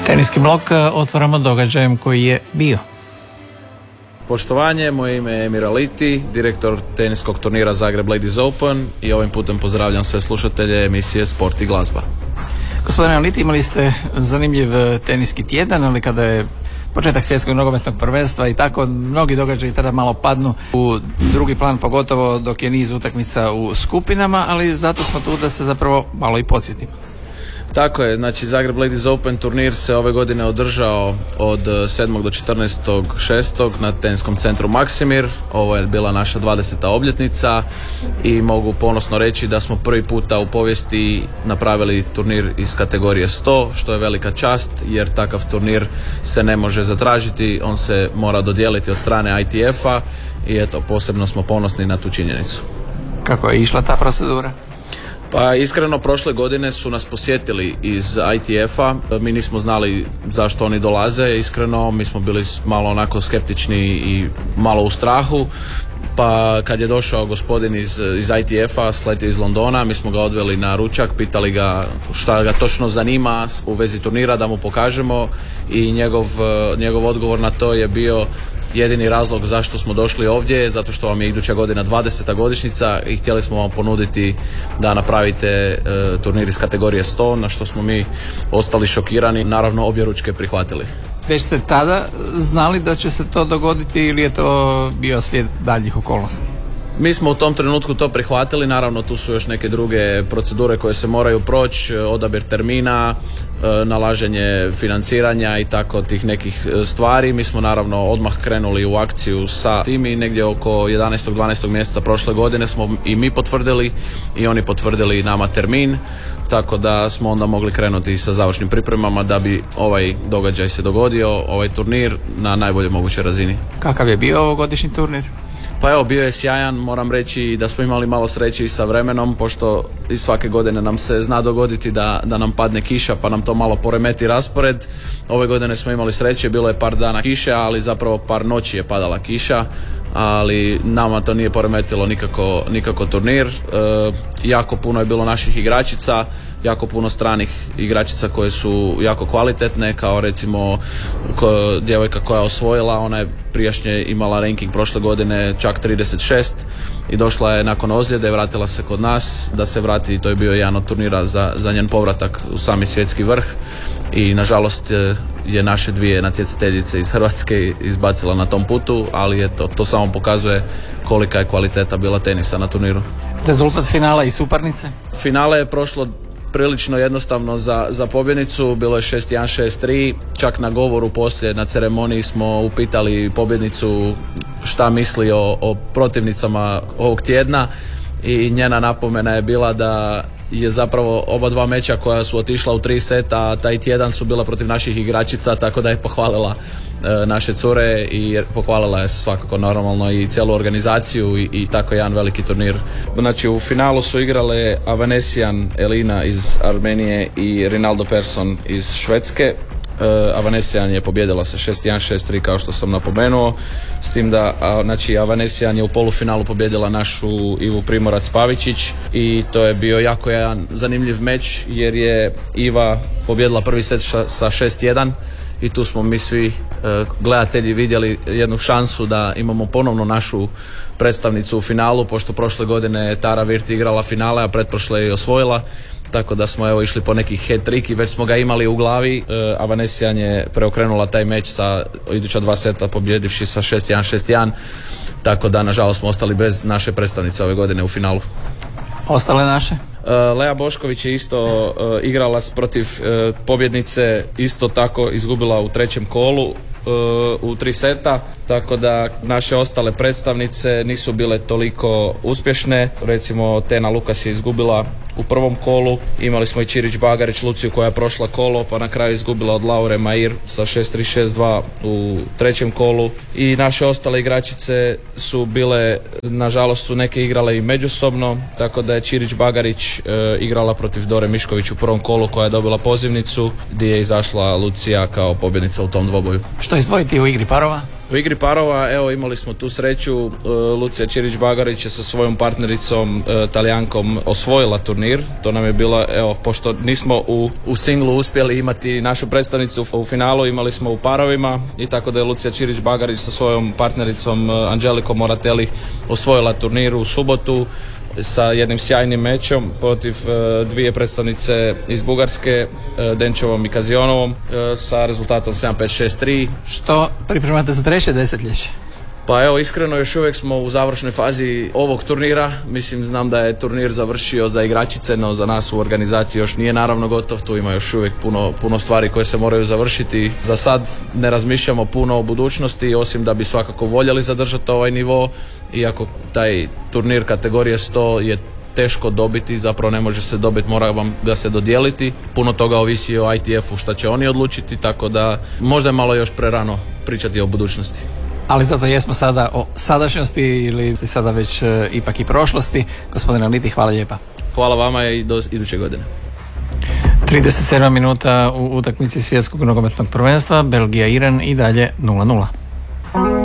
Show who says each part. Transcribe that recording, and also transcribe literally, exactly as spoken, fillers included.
Speaker 1: Teniski blok otvaramo događajem koji je bio.
Speaker 2: Poštovanje, moje ime je Emir Aliti, direktor teniskog turnira Zagreb Ladies Open i ovim putem pozdravljam sve slušatelje emisije Sport i glazba.
Speaker 1: Gospodine Aliti, imali ste zanimljiv teniski tjedan, ali kada je početak svjetskog nogometnog prvenstva i tako mnogi događaji tada malo padnu u drugi plan, pogotovo dok je niz utakmica u skupinama, ali zato smo tu da se zapravo malo i podsjetimo.
Speaker 2: Tako je, znači Zagreb Ladies Open turnir se ove godine održao od sedmog do četrnaestog šestog na teniskom centru Maksimir. Ovo je bila naša dvadeseta obljetnica i mogu ponosno reći da smo prvi puta u povijesti napravili turnir iz kategorije sto, što je velika čast jer takav turnir se ne može zatražiti, on se mora dodijeliti od strane I T F-a i eto, posebno smo ponosni na tu činjenicu.
Speaker 1: Kako je išla ta procedura?
Speaker 2: Pa iskreno, prošle godine su nas posjetili iz I T F-a, mi nismo znali zašto oni dolaze, iskreno mi smo bili malo onako skeptični i malo u strahu, pa kad je došao gospodin iz, iz I T F-a, sletio iz Londona, mi smo ga odveli na ručak, pitali ga šta ga točno zanima u vezi turnira da mu pokažemo i njegov, njegov odgovor na to je bio: jedini razlog zašto smo došli ovdje je zato što vam je iduća godina dvadeseta godišnjica i htjeli smo vam ponuditi da napravite e, turnir iz kategorije sto, na što smo mi ostali šokirani, naravno objeručke prihvatili.
Speaker 1: Već ste tada znali da će se to dogoditi ili je to bio slijed daljih okolnosti?
Speaker 2: Mi smo u tom trenutku to prihvatili, naravno tu su još neke druge procedure koje se moraju proći, odabir termina, nalaženje financiranja i tako tih nekih stvari. Mi smo naravno odmah krenuli u akciju sa tim i negdje oko jedanaestog dvanaestog mjeseca prošle godine smo i mi potvrdili i oni potvrdili nama termin, tako da smo onda mogli krenuti sa završnim pripremama da bi ovaj događaj se dogodio, ovaj turnir na najboljoj mogućoj razini.
Speaker 1: Kakav je bio ovogodišnji turnir?
Speaker 2: Pa evo, bio je sjajan, moram reći da smo imali malo sreće i sa vremenom, pošto i svake godine nam se zna dogoditi da, da nam padne kiša pa nam to malo poremeti raspored. Ove godine smo imali sreće, bilo je par dana kiše, ali zapravo par noći je padala kiša, ali nama to nije poremetilo nikako, nikako turnir. E, jako puno je bilo naših igračica, jako puno stranih igračica koje su jako kvalitetne, kao recimo ko, djevojka koja je osvojila, ona je prijašnje imala ranking prošle godine čak trideset šest i došla je nakon ozljede, vratila se kod nas da se vrati, to je bio jedan od turnira za, za njen povratak u sami svjetski vrh i nažalost je naše dvije natjecateljice iz Hrvatske izbacila na tom putu, ali eto, to samo pokazuje kolika je kvaliteta bila tenisa na turniru.
Speaker 1: Rezultat finala i suparnice?
Speaker 2: Finale je prošlo prilično jednostavno za, za pobjednicu, bilo je šest jedan šest tri, čak na govoru poslije na ceremoniji smo upitali pobjednicu šta misli o, o protivnicama ovog tjedna i njena napomena je bila da je zapravo oba dva meča koja su otišla u tri seta, taj tjedan su bila protiv naših igračica, tako da je pohvalila e, naše cure i pohvalila je svakako normalno i cijelu organizaciju i, i tako jedan veliki turnir. Znači u finalu su igrale Avanesian Elina iz Armenije i Rinaldo Persson iz Švedske. Uh, Avanesian je pobijedila sa šest jedan šest tri kao što sam napomenuo, s tim da a, znači Avanesian je u polufinalu pobijedila našu Ivu Primorac-Pavičić i to je bio jako jedan zanimljiv meč jer je Iva pobijedila prvi set ša, sa šest jedan i tu smo mi svi uh, gledatelji vidjeli jednu šansu da imamo ponovno našu predstavnicu u finalu, pošto prošle godine Tara Virti igrala finale, a pretprošle je i osvojila. Tako da smo evo išli po nekih hat-trick i već smo ga imali u glavi. E, Avanesian je preokrenula taj meč sa iduća dva seta pobjedivši sa šest jedan šest jedan, tako da nažalost smo ostali bez naše predstavnice ove godine u finalu.
Speaker 1: Ostale naše?
Speaker 2: E, Lea Bošković je isto e, igrala protiv e, pobjednice, isto tako izgubila u trećem kolu u tri seta, tako da naše ostale predstavnice nisu bile toliko uspješne. Recimo Tena Lukas je izgubila u prvom kolu, imali smo i Čirić Bagarić Luciju koja je prošla kolo pa na kraju izgubila od Laure Mair sa šest tri šest dva u trećem kolu i naše ostale igračice su bile, nažalost su neke igrale i međusobno, tako da je Čirić Bagarić e, igrala protiv Dore Mišković u prvom kolu koja je dobila pozivnicu gdje je izašla Lucija kao pobjednica u tom dvoboju.
Speaker 1: Što izdvojiti u igri parova?
Speaker 2: U igri parova, evo, imali smo tu sreću, uh, Lucija Čirić-Bagarić je sa svojom partnericom, uh, Talijankom, osvojila turnir. To nam je bilo, evo, pošto nismo u, u singlu uspjeli imati našu predstavnicu u finalu, imali smo u parovima i tako da je Lucija Čirić-Bagarić sa svojom partnericom uh, Anđelikom Moratelli osvojila turnir u subotu sa jednim sjajnim mečom protiv uh, dvije predstavnice iz Bugarske, uh, Denčevom i Kazionovom, uh, sa rezultatom sedam pet šest tri.
Speaker 1: Što pripremate za treće desetljeće?
Speaker 2: Pa evo, iskreno još uvijek smo u završnoj fazi ovog turnira. Mislim, znam da je turnir završio za igračice, no za nas u organizaciji još nije naravno gotov. Tu ima još uvijek puno, puno stvari koje se moraju završiti. Za sad ne razmišljamo puno o budućnosti, osim da bi svakako voljeli zadržati ovaj nivo. Iako taj turnir kategorije sto je teško dobiti, zapravo ne može se dobiti, mora vam ga se dodijeliti. Puno toga ovisi o I T F-u šta će oni odlučiti, tako da možda je malo još prerano pričati o budućnosti.
Speaker 1: Ali zato jesmo sada o sadašnjosti ili sada već e, ipak i prošlosti. Gospodine Liti, hvala lijepa.
Speaker 2: Hvala vama i do iduće godine.
Speaker 1: trideset sedma minuta u utakmici svjetskog nogometnog prvenstva, Belgija-Iran i dalje nula nula.